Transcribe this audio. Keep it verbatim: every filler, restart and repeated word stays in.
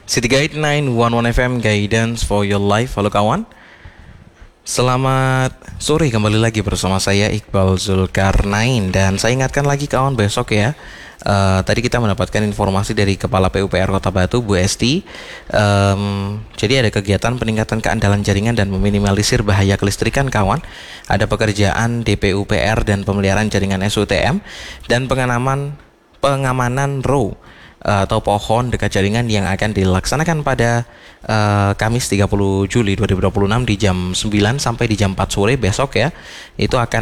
City Guide sembilan satu satu F M Guidance for your life. Halo kawan, selamat sore, kembali lagi bersama saya Iqbal Zulkarnain. Dan saya ingatkan lagi kawan, besok ya, uh, tadi kita mendapatkan informasi dari Kepala P U P R Kota Batu, Bu Esti. um, Jadi ada kegiatan peningkatan keandalan jaringan dan meminimalisir bahaya kelistrikan kawan. Ada pekerjaan D P U P R dan pemeliharaan jaringan S U T M dan pengamanan pengamanan R O W atau pohon dekat jaringan yang akan dilaksanakan pada uh, Kamis tiga puluh Juli dua ribu dua puluh enam di jam sembilan sampai di jam empat sore besok ya. Itu akan